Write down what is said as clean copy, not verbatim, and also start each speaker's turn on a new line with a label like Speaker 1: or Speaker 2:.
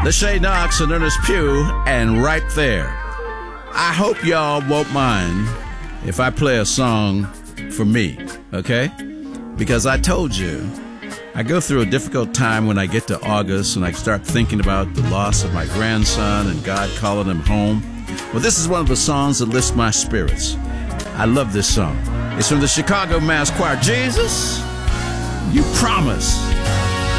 Speaker 1: Lachey Knox and Ernest Pugh, and Right There. I hope y'all won't mind if I play a song for me, okay? Because I told you, I go through a difficult time when I get to August and I start thinking about the loss of my grandson and God calling him home. Well, this is one of the songs that lifts my spirits. I love this song. It's from the Chicago Mass Choir. Jesus, you promised